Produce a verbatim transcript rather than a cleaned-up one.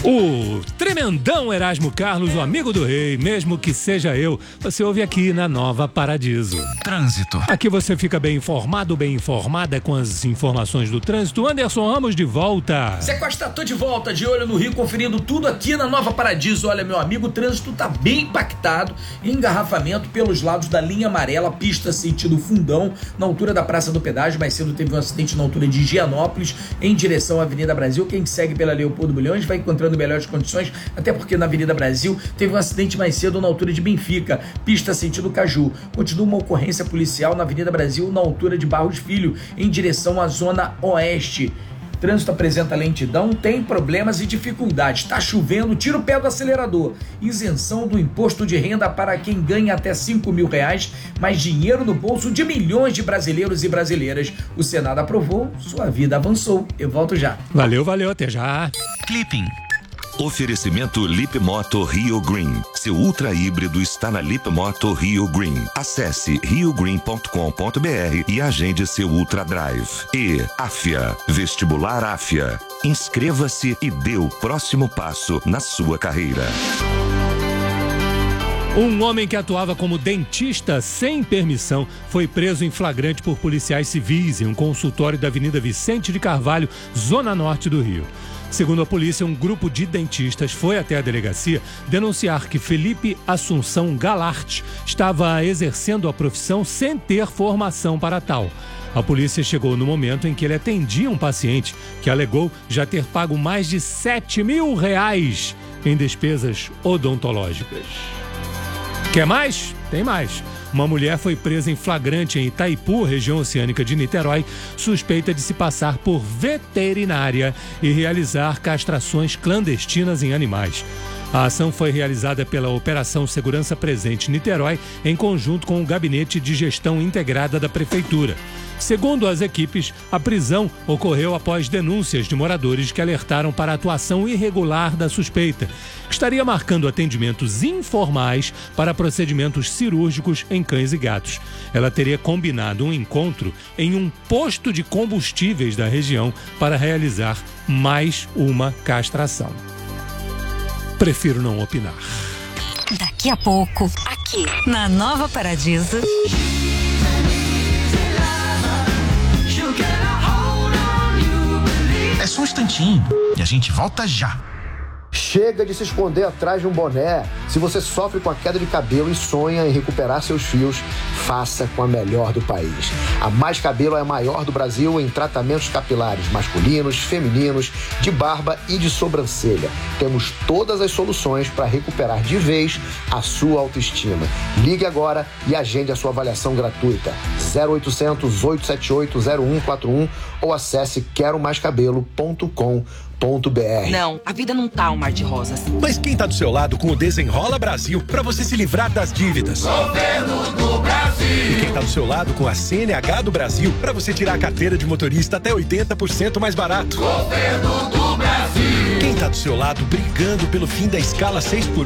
O tremendão Erasmo Carlos, o amigo do rei, mesmo que seja eu, você ouve aqui na Nova Paradiso. Trânsito. Aqui você fica bem informado, bem informada com as informações do trânsito. Anderson Ramos de volta. Zé Costa, tô de volta, de olho no Rio, conferindo tudo aqui na Nova Paradiso. Olha, meu amigo, o trânsito tá bem impactado, engarrafamento pelos lados da linha amarela, pista sentido Fundão, na altura da Praça do Pedágio. Mais cedo teve um acidente na altura de Higienópolis, em direção à Avenida Brasil. Quem segue pela Leopoldo Bulhões vai encontrando melhores condições, até porque na Avenida Brasil teve um acidente mais cedo na altura de Benfica, pista sentido Caju. Continua uma ocorrência policial na Avenida Brasil, na altura de Barros Filho, em direção à Zona Oeste. Trânsito apresenta lentidão, tem problemas e dificuldades. Tá chovendo, tira o pé do acelerador. Isenção do imposto de renda para quem ganha até cinco mil reais, mais dinheiro no bolso de milhões de brasileiros e brasileiras. O Senado aprovou, sua vida avançou. Eu volto já. Valeu, valeu, até já. Clipping. Oferecimento Lip Moto Rio Green. Seu ultra híbrido está na Lip Moto Rio Green. Acesse rio green ponto com ponto b r e agende seu Ultra Drive. E Afia, Vestibular Afia. Inscreva-se e dê o próximo passo na sua carreira. Um homem que atuava como dentista sem permissão foi preso em flagrante por policiais civis em um consultório da Avenida Vicente de Carvalho, zona norte do Rio. Segundo a polícia, um grupo de dentistas foi até a delegacia denunciar que Felipe Assunção Galarte estava exercendo a profissão sem ter formação para tal. A polícia chegou no momento em que ele atendia um paciente que alegou já ter pago mais de sete mil reais em despesas odontológicas. Quer mais? Tem mais. Uma mulher foi presa em flagrante em Itaipu, região oceânica de Niterói, suspeita de se passar por veterinária e realizar castrações clandestinas em animais. A ação foi realizada pela Operação Segurança Presente Niterói, em conjunto com o Gabinete de Gestão Integrada da Prefeitura. Segundo as equipes, a prisão ocorreu após denúncias de moradores que alertaram para a atuação irregular da suspeita, que estaria marcando atendimentos informais para procedimentos cirúrgicos em cães e gatos. Ela teria combinado um encontro em um posto de combustíveis da região para realizar mais uma castração. Prefiro não opinar. Daqui a pouco, aqui na Nova Paradiso. É só um instantinho e a gente volta já. Chega de se esconder atrás de um boné. Se você sofre com a queda de cabelo e sonha em recuperar seus fios, faça com a melhor do país. A Mais Cabelo é a maior do Brasil em tratamentos capilares masculinos, femininos, de barba e de sobrancelha. Temos todas as soluções para recuperar de vez a sua autoestima. Ligue agora e agende a sua avaliação gratuita. zero oitocentos, oito sete oito, zero um quatro um ou acesse quero mais cabelo ponto com ponto b r. Não, a vida não tá um mar de rosas. Mas quem tá do seu lado com o Desenrola Brasil para você se livrar das dívidas? Governo do Brasil. E quem tá do seu lado com a C N H do Brasil para você tirar a carteira de motorista até oitenta por cento mais barato? Governo do Brasil. Quem tá do seu lado brigando pelo fim da escala seis por um?